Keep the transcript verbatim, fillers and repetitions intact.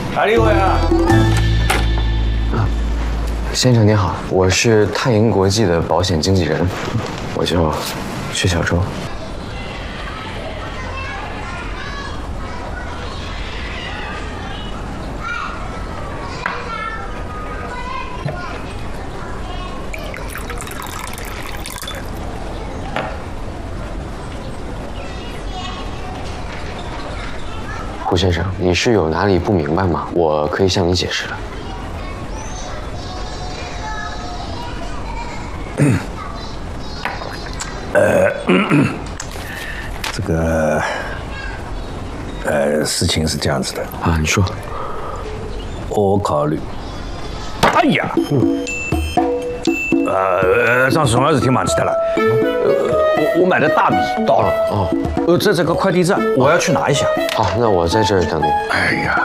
哪里位啊？ 啊，先生您好，我是泰银国际的保险经纪人，我叫薛小周。胡先生，你是有哪里不明白吗？我可以向你解释的。 呃，这个，呃，事情是这样子的啊，你说。 我考虑。哎呀，嗯，呃，上次重要事情忘记掉了。呃，我我买的大米到了。哦。呃，在这个快递站，我要去拿一下。 好，那我在这儿等你。 哎呀，